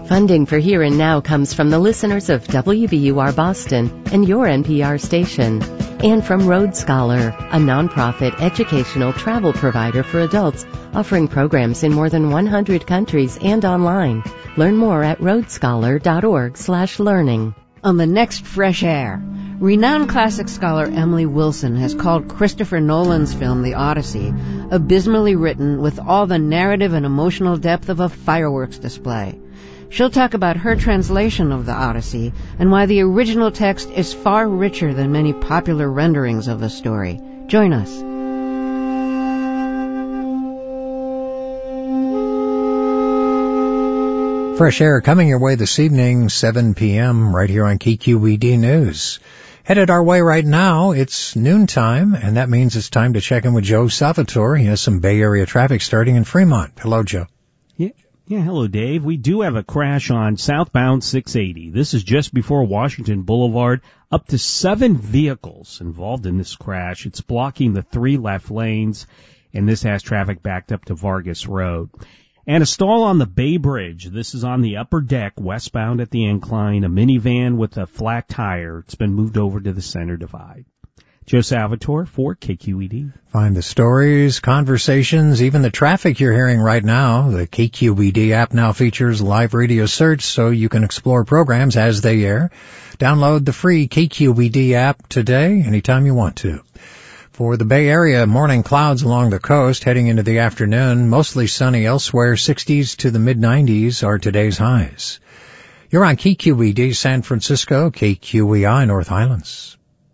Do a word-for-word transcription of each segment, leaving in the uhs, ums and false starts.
Funding for Here and Now comes from the listeners of W B U R Boston and your N P R station, and from Road Scholar, a nonprofit educational travel provider for adults offering programs in more than one hundred countries and online. Learn more at road scholar dot org slash learning. On the next Fresh Air, renowned classic scholar Emily Wilson has called Christopher Nolan's film The Odyssey abysmally written with all the narrative and emotional depth of a fireworks display. She'll talk about her translation of The Odyssey and why the original text is far richer than many popular renderings of the story. Join us. Fresh Air coming your way this evening, seven p.m., right here on K Q E D News. Headed our way right now, it's noontime, and that means it's time to check in with Joe Salvatore. He has some Bay Area traffic starting in Fremont. Hello, Joe. Yeah. Yeah, hello, Dave. We do have a crash on southbound six eighty. This is just before Washington Boulevard. Up to seven vehicles involved in this crash. It's blocking the three left lanes, and this has traffic backed up to Vargas Road. And a stall on the Bay Bridge. This is on the upper deck, westbound at the incline. A minivan with a flat tire. It's been moved over to the center divide. Joe Salvatore for K Q E D. Find the stories, conversations, even the traffic you're hearing right now. The K Q E D app now features live radio search so you can explore programs as they air. Download the free K Q E D app today, anytime you want to. For the Bay Area, morning clouds along the coast heading into the afternoon. Mostly sunny elsewhere. sixties to the mid nineties are today's highs. You're on K Q E D San Francisco, K Q E I North Highlands.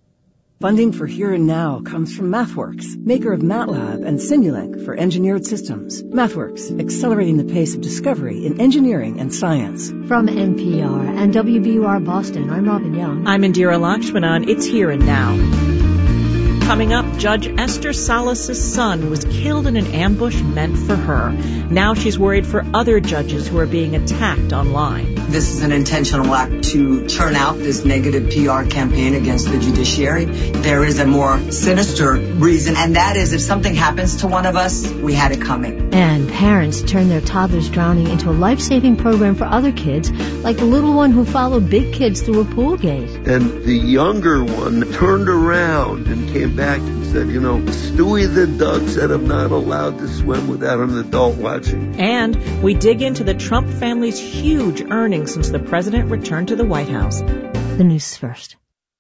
Funding for Here and Now comes from MathWorks, maker of MATLAB and Simulink for engineered systems. MathWorks, accelerating the pace of discovery in engineering and science. From N P R and W B U R Boston, I'm Robin Young. I'm Indira Lakshmanan. It's Here and Now. Coming up, Judge Esther Salas' son was killed in an ambush meant for her. Now she's worried for other judges who are being attacked online. This is an intentional act to churn out this negative P R campaign against the judiciary. There is a more sinister reason, and that is if something happens to one of us, we had it coming. And parents turn their toddlers drowning into a life-saving program for other kids, like the little one who followed big kids through a pool gate. And the younger one turned around and came back and said, you know, Stewie the duck said I'm not allowed to swim without an adult watching. And we dig into the Trump family's huge earnings since the president returned to the White House. The news first.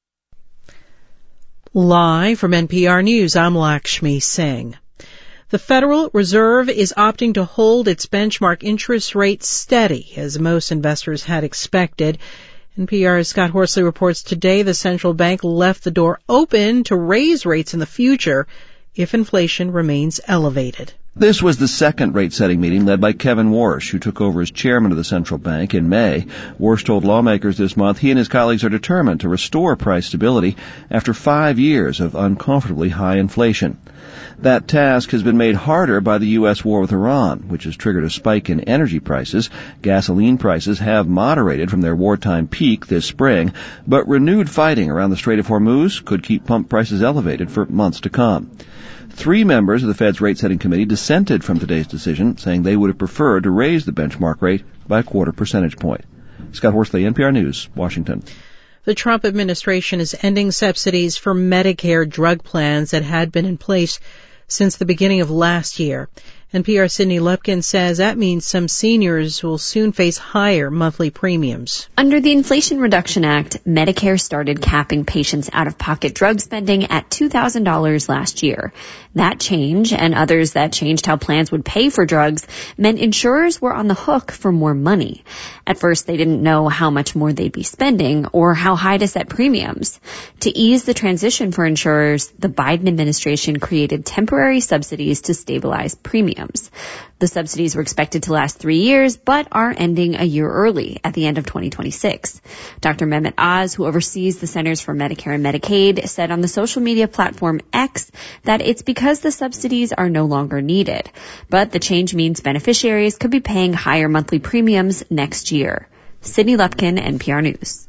Live from N P R News, I'm Lakshmi Singh. The Federal Reserve is opting to hold its benchmark interest rate steady, as most investors had expected. N P R's Scott Horsley reports today the central bank left the door open to raise rates in the future if inflation remains elevated. This was the second rate-setting meeting led by Kevin Warsh, who took over as chairman of the central bank in May. Warsh told lawmakers this month he and his colleagues are determined to restore price stability after five years of uncomfortably high inflation. That task has been made harder by the U S war with Iran, which has triggered a spike in energy prices. Gasoline prices have moderated from their wartime peak this spring, but renewed fighting around the Strait of Hormuz could keep pump prices elevated for months to come. Three members of the Fed's rate-setting committee dissented from today's decision, saying they would have preferred to raise the benchmark rate by a quarter percentage point. Scott Horsley, N P R News, Washington. The Trump administration is ending subsidies for Medicare drug plans that had been in place since the beginning of last year. N P R's Sydney Lupkin says that means some seniors will soon face higher monthly premiums. Under the Inflation Reduction Act, Medicare started capping patients' out-of-pocket drug spending at two thousand dollars last year. That change, and others that changed how plans would pay for drugs, meant insurers were on the hook for more money. At first, they didn't know how much more they'd be spending or how high to set premiums. To ease the transition for insurers, the Biden administration created temporary subsidies to stabilize premiums. The subsidies were expected to last three years, but are ending a year early at the end of twenty twenty-six. Doctor Mehmet Oz, who oversees the Centers for Medicare and Medicaid, said on the social media platform X that it's because the subsidies are no longer needed. But the change means beneficiaries could be paying higher monthly premiums next year. Sydney Lupkin, N P R News.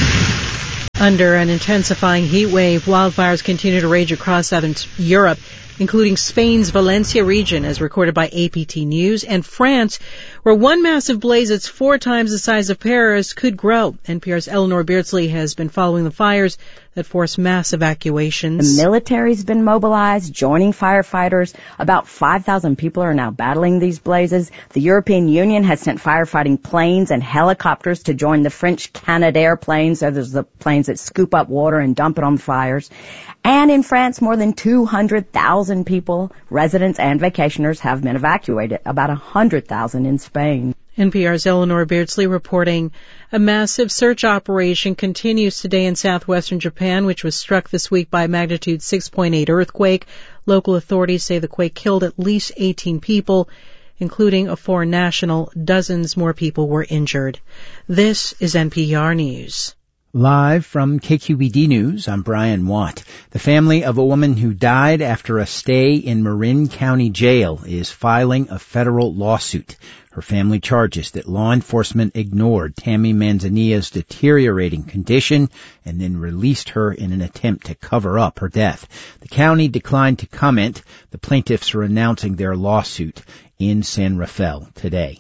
Under an intensifying heat wave, wildfires continue to rage across southern Europe. including Spain's Valencia region, as recorded by A P T News, and France, where one massive blaze that's four times the size of Paris could grow. N P R's Eleanor Beardsley has been following the fires that forced mass evacuations. The military's been mobilized, joining firefighters. About five thousand people are now battling these blazes. The European Union has sent firefighting planes and helicopters to join the French Canadair planes. So there's the planes that scoop up water and dump it on fires. And in France, more than two hundred thousand people, residents and vacationers, have been evacuated, about one hundred thousand in Spain. N P R's Eleanor Beardsley reporting. A massive search operation continues today in southwestern Japan, which was struck this week by a magnitude six point eight earthquake. Local authorities say the quake killed at least eighteen people, including a foreign national. Dozens more people were injured. This is N P R News. Live from K Q E D News, I'm Brian Watt. The family of a woman who died after a stay in Marin County Jail is filing a federal lawsuit. Her family charges that law enforcement ignored Tammy Manzanilla's deteriorating condition and then released her in an attempt to cover up her death. The county declined to comment. The plaintiffs are announcing their lawsuit in San Rafael today.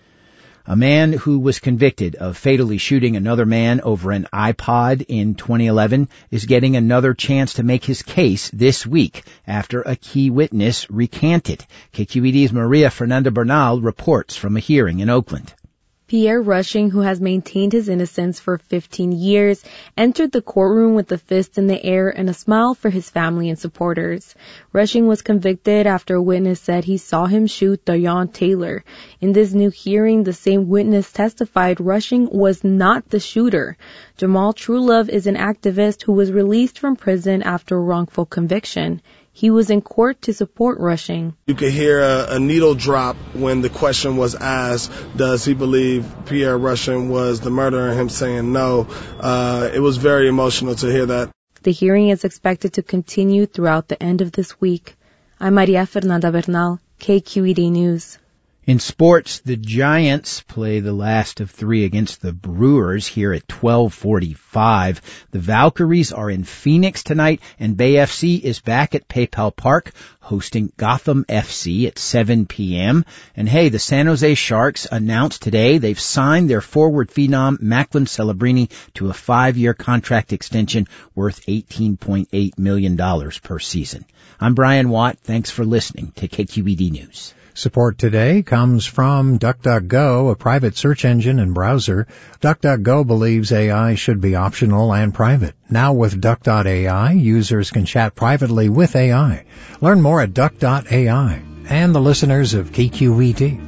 A man who was convicted of fatally shooting another man over an iPod in twenty eleven is getting another chance to make his case this week after a key witness recanted. K Q E D's Maria Fernanda Bernal reports from a hearing in Oakland. Pierre Rushing, who has maintained his innocence for fifteen years, entered the courtroom with a fist in the air and a smile for his family and supporters. Rushing was convicted after a witness said he saw him shoot Dayon Taylor. In this new hearing, the same witness testified Rushing was not the shooter. Jamal Truelove is an activist who was released from prison after a wrongful conviction. He was in court to support Rushing. You could hear a, a needle drop when the question was asked, does he believe Pierre Rushing was the murderer, and him saying no. Uh, it was very emotional to hear that. The hearing is expected to continue throughout the end of this week. I'm Maria Fernanda Bernal, K Q E D News. In sports, the Giants play the last of three against the Brewers here at twelve forty-five. The Valkyries are in Phoenix tonight, and Bay F C is back at PayPal Park hosting Gotham F C at seven p.m. And hey, the San Jose Sharks announced today they've signed their forward phenom Macklin Celebrini to a five-year contract extension worth eighteen point eight million dollars per season. I'm Brian Watt. Thanks for listening to K Q E D News. Support today comes from DuckDuckGo, a private search engine and browser. DuckDuckGo believes A I should be optional and private. Now with Duck dot A I, users can chat privately with A I. Learn more at Duck dot A I. And the listeners of K Q E D.